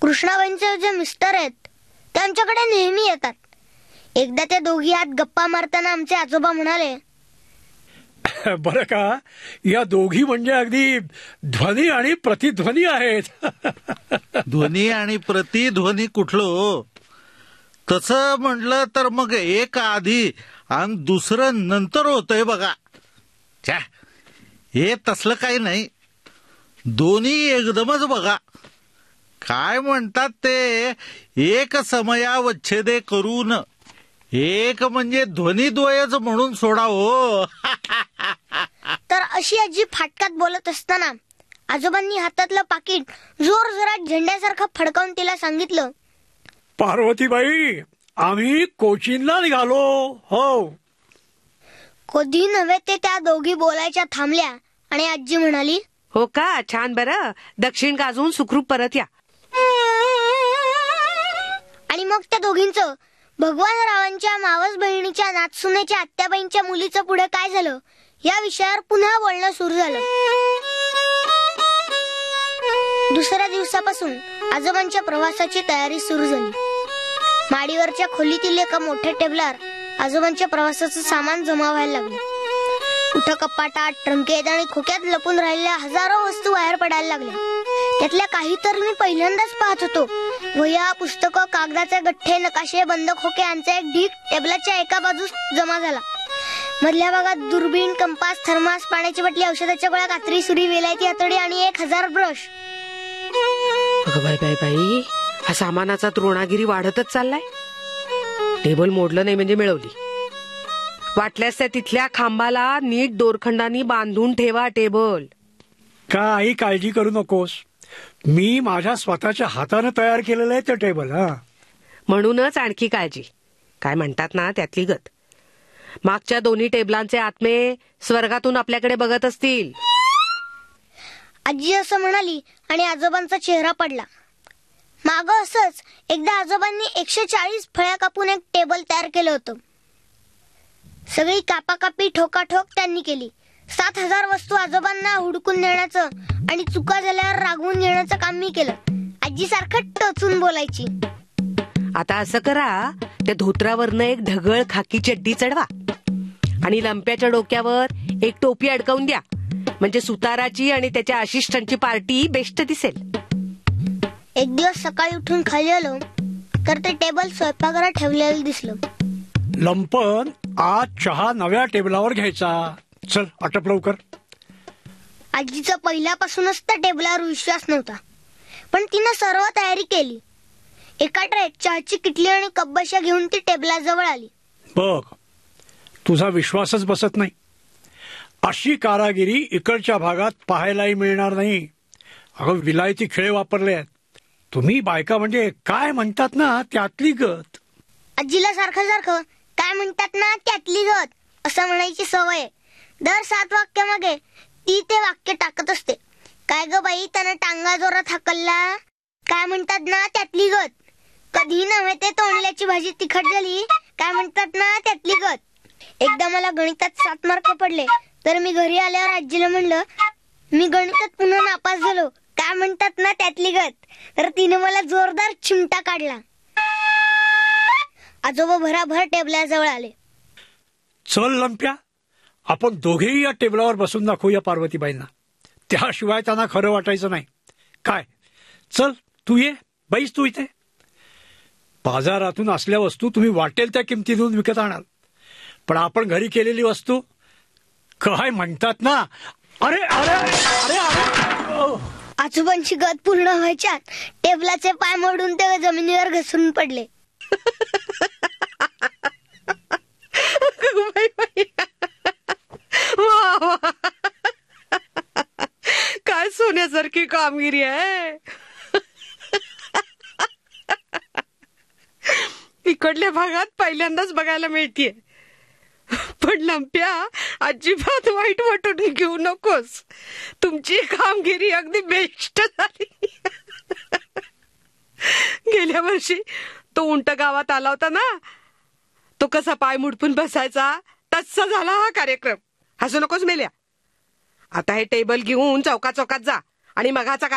कृष्णाबाईंचे जे मिस्टर आहेत ते आमच्याकडे नेहमी येतात. एकदा त्या दोघी आत गप्पा मारताना आमचे आजोबा म्हणाले, बरं का, या दोघी म्हणजे अगदी ध्वनी आणि प्रतिध्वनी आहेत. ध्वनी आणि प्रतिध्वनी कुठलं? तसं म्हटलं तर मग एक आधी आणि दुसरं नंतर होतंय बघा. हे तसलं काही नाही, दोन्ही एकदमच बघा. काय म्हणतात ते, एक समयावच्छेदे करून एक म्हणजे ध्वनिद्वयच म्हणून सोडा हो. तर अशी आजी फाटकात बोलत असताना आजोबांनी हातातलं पाकिट जोर जोरात झेंड्यासारखं फडकावून तिला सांगितलं, पार्वतीबाई, आम्ही कोचीनला निघालो. हो. कधी नव्हे ते त्या दोघी बोलायच्या थांबल्या आणि आजी म्हणाली, हो का, छान. बरं, दक्षिण गाजवून सुखरूप परत या. आणि मग त्या दोघींचं भगवानरावांच्या मावस बहिणीच्या नातसुनेच्या आत्याबाईंच्या मुलीचं पुढे काय झालं या विषयावर पुन्हा बोलणं सुरू झालं. दुसऱ्या दिवसापासून आजोबांच्या प्रवासाची तयारी सुरू झाली. माडीवरच्या खोलीतील एका मोठ्या टेबलावर आजोबांच्या प्रवासाचं सामान जमा व्हायला लागलं. कुठं कपाटात, ट्रंकेत आणि खोक्यात लपून राहिलेल्या हजारो वस्तू बाहेर पडायला लागल्या. त्यातल्या काही तर मी पहिल्यांदाच पाहत होतो. वह्या, पुस्तकं, कागदाचे गठ्ठे, नकाशे, बंद खोके यांचा एक ढीग टेबलाच्या एका बाजूस जमा झाला. मधल्या भागात दुर्बीण, कंपास, थर्मास, पाण्याची बाटली, औषधाच्या गोळ्या, कात्री, सुरी, वेलायती हातोडी आणि 1000 ब्रश. अगं बाई बाई बाई, हा सामानाचा तृणागिरी वाढतच चाललाय. टेबल मोडलं नाही म्हणजे मिळवली. वाटल्यास त्या तिथल्या खांबाला नीट दोरखंडानी बांधून ठेवा टेबल. काही काळजी करू नकोस, मी माझ्या स्वतःच्या हाताने तयार केलेलं आहे ते टेबल. म्हणूनच आणखी काळजी. काय म्हणतात ना, त्यातली गत. मागच्या दोन्ही टेबलांचे आत्मे स्वर्गातून आपल्याकडे बघत असतील. आजी असं म्हणाली आणि आजोबांचा चेहरा पडला. माग असंच एकदा आजोबांनी 140 फळ्या कापून एक टेबल तयार केलं होतं. सगळी कापाकापी ठोकाठोक त्यांनी केली. 7000 वस्तू आजोबांना हुडकून देण्याचं आणि चुका झाल्यावर रागवून घेण्याचं काम मी केलं. आजी सारखं टोचून बोलायची. आता असं करा, त्या धोत्रावरनं एक ढगळ खाकी चड्डी चढवा आणि लंप्याच्या डोक्यावर एक टोपी अडकवून द्या. म्हणजे सुताराची आणि त्याच्या असिस्टंटची पार्टी बेस्ट दिसेल. एक दिवस सकाळी उठून खाली आलो तर ते टेबल स्वयंपाकघरात ठेवलेलं दिसलं. लंपन, आज चहा नव्या टेबलावर घ्यायचा. चल, आटप लवकर. आजीचा पहिल्यापासूनच त्या टेबलावर विश्वास नव्हता, पण तिनं सर्व तयारी केली. एका ट्रेत चहाची किटली आणि कपबशा घेऊन ती टेबलाजवळ आली. बघ, तुझा विश्वासच बसत नाही. अशी कारागिरी इकडच्या भागात पाहायलाही मिळणार नाही. अगं, विलायती खेळ वापरले आहेत. तुम्ही बायका म्हणजे काय म्हणतात ना, त्यातली गत. आजीला सारखं सारखं काय म्हणतात ना, त्यातली गत असं म्हणायची सवय. दर 7 वाक्यामागे ती ते वाक्य टाकत असते. काय ग बाई, त्यानं टांगा जोरात हाकलला, काय म्हणतात ना, त्यातली गत. कधी नव्हे ते तोंडल्याची भाजी तिखट झाली, काय म्हणतात ना, त्यातली गत. एकदा मला गणितात 7 मार्क पडले तर मी घरी आल्यावर आजीला म्हणलं, मी गणितात पुन्हा नापास झालो, काय म्हणतात ना, त्यातली गत. तर तिने मला जोरदार चिमटा काढला. आजोबा भराभर टेबलाजवळ आले. चल लंप्या, आपण दोघेही या टेबलावर बसून दाखवूया पार्वतीबाईंना. त्याशिवाय त्यांना खरं वाटायचं नाही. काय, चल तू ये, बैस तू इथे. बाजारातून असल्या वस्तू तुम्ही वाटेल त्या किमतीतून विकत आणाल, पण आपण घरी केलेली वस्तू काय म्हणतात ना, अरे अरे अरे अरे. आजोबांची गत पूर्ण व्हायच्यात टेबलाचे पाय मोडून ते जमिनीवर घसरून पडले. काय सोन्यासारखी कामगिरी आहे. इकडल्या भागात पहिल्यांदाच बघायला मिळतीये. पण लंप्या, अजिबात वाईट वाटून घेऊ नकोस. तुमची कामगिरी अगदी बेस्ट झाली. गेल्या वर्षी तो उंट गावात आला होता ना, तो कसा पाय मुडपून बसायचा तसा झाला हा कार्यक्रम. हसू नकोस मेल्या. आता हे टेबल घेऊन चौकात जा आणि मघाचा